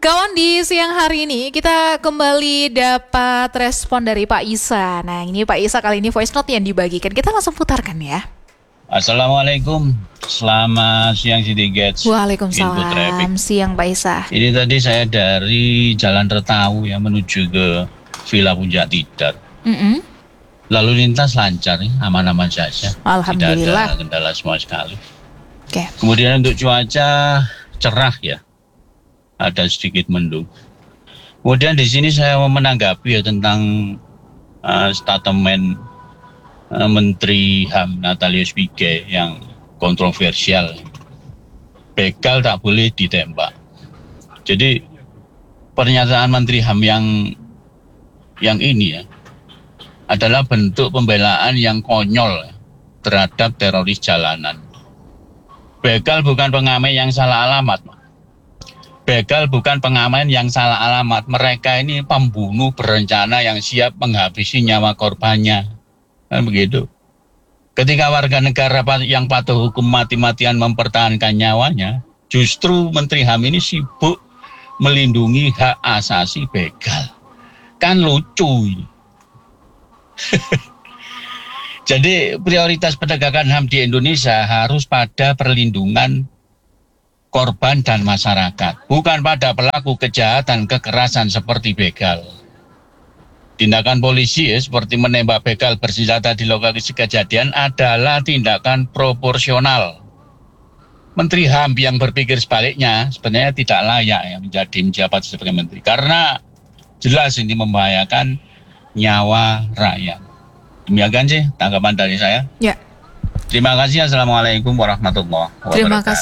Kawan, di siang hari ini kita kembali dapat respon dari Pak Isa. Nah, ini Pak Isa kali ini voice note yang dibagikan. Kita langsung putarkan ya. Assalamualaikum, selamat siang Siti Gets. Waalaikumsalam, siang Pak Isa. Ini tadi saya dari Jalan Retau ya menuju ke Villa Puncak Tidar. Lalu lintas lancar, aman-aman saja. Alhamdulillah. Tidak ada kendala sama sekali. Oke. Kemudian untuk cuaca cerah ya, ada sedikit mendung. Kemudian di sini saya mau menanggapi ya tentang statement Menteri HAM Natalius Pigai yang kontroversial. Begal tak boleh ditembak. Jadi pernyataan Menteri HAM yang ini ya adalah bentuk pembelaan yang konyol terhadap teroris jalanan. Begal bukan pengamen yang salah alamat. Begal bukan pengamen yang salah alamat. Mereka ini pembunuh berencana yang siap menghabisi nyawa korbannya. Kan begitu. Ketika warga negara yang patuh hukum mati-matian mempertahankan nyawanya, justru Menteri HAM ini sibuk melindungi hak asasi begal. Kan lucu. Jadi prioritas penegakan HAM di Indonesia harus pada perlindungan korban dan masyarakat, bukan pada pelaku kejahatan kekerasan seperti begal. Tindakan polisi seperti menembak begal bersenjata di lokasi kejadian adalah tindakan proporsional. Menteri HAM yang berpikir sebaliknya sebenarnya tidak layak menjadi menjabat sebagai menteri, karena jelas ini membahayakan nyawa rakyat. Demikian sih tanggapan dari saya. Ya. Terima kasih. Assalamualaikum warahmatullahi wabarakatuh. Terima kasih.